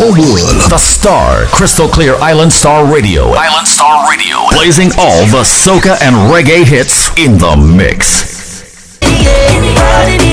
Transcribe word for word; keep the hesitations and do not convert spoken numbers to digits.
whole world. The Star, Crystal Clear Island Star Radio. Island Star Radio. Blazing all the soca and reggae hits in the mix. Yeah,